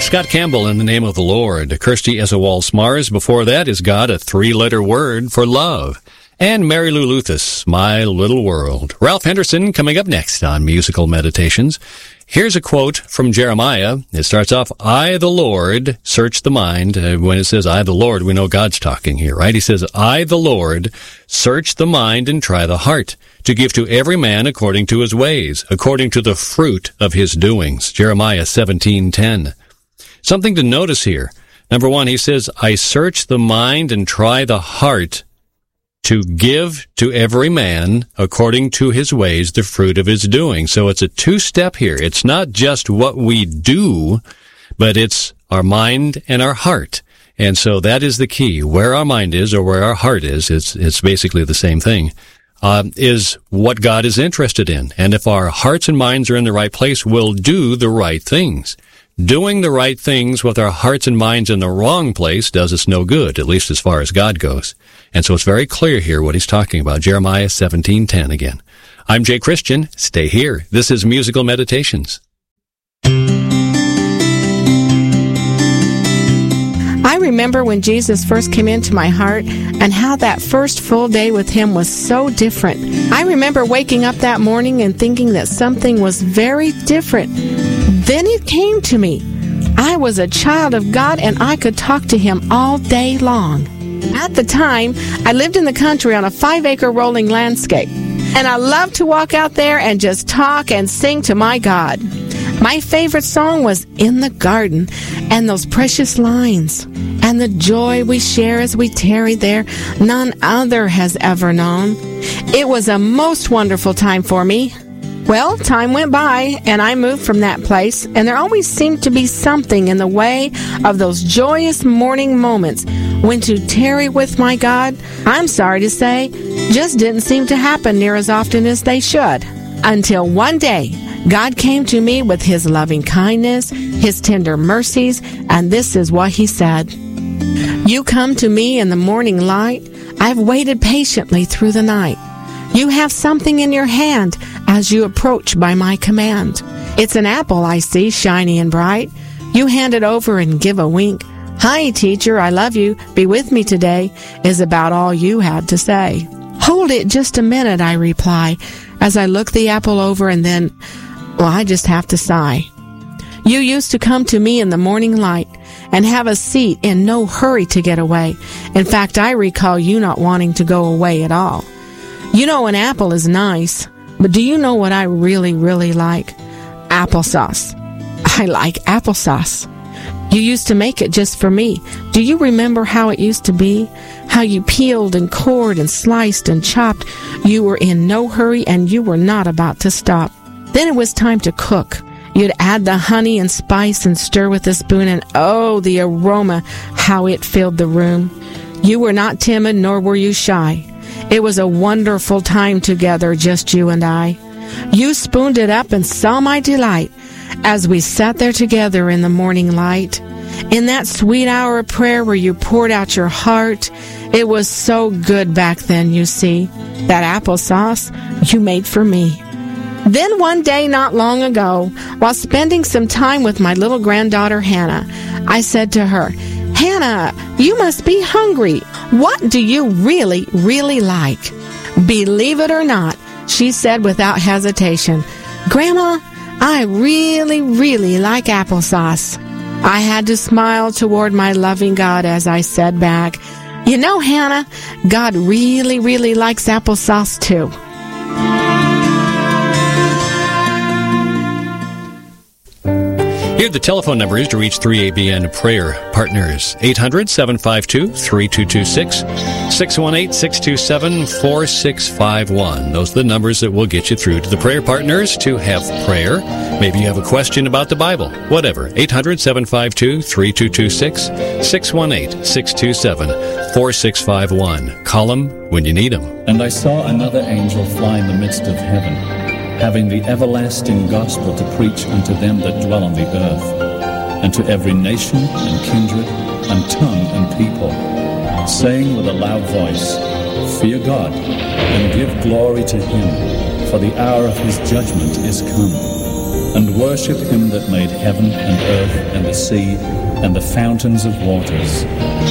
Scott Campbell, In the Name of the Lord. Kirsty Esawal-Smars. Before that, Is God a three-letter word for love? And Mary Lou Luthus, My Little World. Ralph Henderson coming up next on Musical Meditations. Here's a quote from Jeremiah. It starts off, I, the Lord, search the mind. When it says, I, the Lord, we know God's talking here, right? He says, I, the Lord, search the mind and try the heart, to give to every man according to his ways, according to the fruit of his doings. Jeremiah 17:10. Something to notice here. Number one, he says, I search the mind and try the heart, to give to every man according to his ways the fruit of his doing. So it's a two-step here. It's not just what we do, but it's our mind and our heart. And so that is the key. Where our mind is or where our heart is, it's basically the same thing, is what God is interested in. And if our hearts and minds are in the right place, we'll do the right things. Doing the right things with our hearts and minds in the wrong place does us no good, at least as far as God goes. And so it's very clear here what he's talking about. Jeremiah 17:10 again. I'm Jay Christian. Stay here. This is Musical Meditations. I remember when Jesus first came into my heart and how that first full day with him was so different. I remember waking up that morning and thinking that something was very different. Then it came to me. I was a child of God and I could talk to him all day long. At the time, I lived in the country on a 5-acre rolling landscape, and I loved to walk out there and just talk and sing to my God. My favorite song was In the Garden, and those precious lines, and the joy we share as we tarry there, none other has ever known. It was a most wonderful time for me. Well, time went by, and I moved from that place, and there always seemed to be something in the way of those joyous morning moments when to tarry with my God, I'm sorry to say, just didn't seem to happen near as often as they should. Until one day, God came to me with his loving kindness, his tender mercies, and this is what he said. You come to me in the morning light. I've waited patiently through the night. You have something in your hand as you approach by my command. It's an apple I see, shiny and bright. You hand it over and give a wink. Hi, teacher, I love you. Be with me today is about all you had to say. Hold it just a minute, I reply, as I look the apple over and then, I just have to sigh. You used to come to me in the morning light and have a seat in no hurry to get away. In fact, I recall you not wanting to go away at all. You know an apple is nice, but do you know what I really, really like? Applesauce. I like applesauce. You used to make it just for me. Do you remember how it used to be? How you peeled and cored and sliced and chopped. You were in no hurry and you were not about to stop. Then it was time to cook. You'd add the honey and spice and stir with a spoon, and oh, the aroma, how it filled the room. You were not timid, nor were you shy. It was a wonderful time together, just you and I. You spooned it up and saw my delight as we sat there together in the morning light. In that sweet hour of prayer where you poured out your heart, it was so good back then, you see. That applesauce you made for me. Then one day not long ago, while spending some time with my little granddaughter Hannah, I said to her, Hannah, you must be hungry. What do you really, really like? Believe it or not, she said without hesitation, Grandma, I really, really like applesauce. I had to smile toward my loving God as I said back, You know, Hannah, God really, really likes applesauce too. Here the telephone number is to reach 3ABN Prayer Partners. 800-752-3226, 618-627-4651. Those are the numbers that will get you through to the Prayer Partners to have prayer. Maybe you have a question about the Bible. Whatever. 800-752-3226, 618-627-4651. Call them when you need them. And I saw another angel fly in the midst of heaven, having the everlasting gospel to preach unto them that dwell on the earth, and to every nation and kindred and tongue and people, saying with a loud voice, Fear God, and give glory to him, for the hour of his judgment is come. and worship him that made heaven and earth and the sea and the fountains of waters,